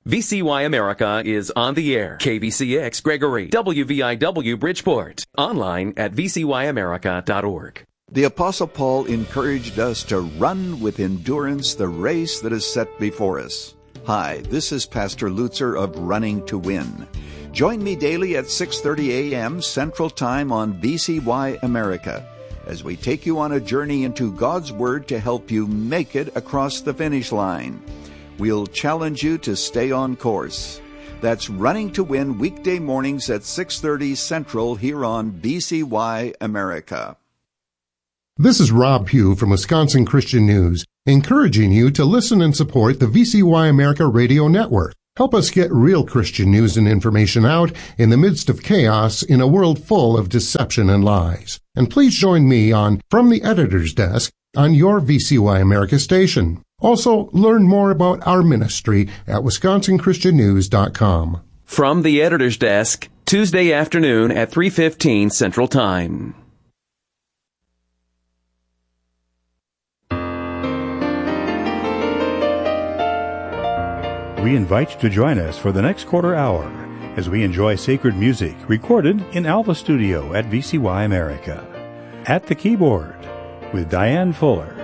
VCY America is on the air. KVCX Gregory, WVIW Bridgeport. Online at vcyamerica.org. The Apostle Paul encouraged us to run with endurance the race that is set before us. Hi, this is Pastor Lutzer of Running to Win. Join me daily at 6:30 a.m. Central Time on VCY America as we take you on a journey into God's Word to help you make it across the finish line. We'll challenge you to stay on course. That's Running to Win weekday mornings at 6:30 Central here on VCY America. This is Rob Pugh from Wisconsin Christian News, encouraging you to listen and support the VCY America Radio Network. Help us get real Christian news and information out in the midst of chaos in a world full of deception and lies. And please join me on From the Editor's Desk on your VCY America station. Also, learn more about our ministry at WisconsinChristianNews.com. From the Editor's Desk, Tuesday afternoon at 3:15 Central Time. We invite you to join us for the next quarter hour as we enjoy sacred music recorded in Alva Studio at VCY America. At the keyboard with Diane Fuller.